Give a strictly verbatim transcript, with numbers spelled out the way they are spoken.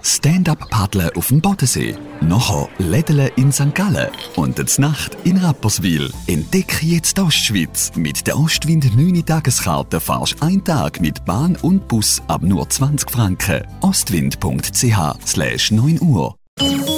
Stand-up-Paddeln auf dem Bodensee. Nachher Lädeln in Sankt Gallen. Und die Nacht in Rapperswil. Entdecke jetzt die Ostschweiz. Mit der Ostwind neun Tageskarte fahrst du einen Tag mit Bahn und Bus ab nur zwanzig Franken. ostwind punkt c h slash neun Uhr.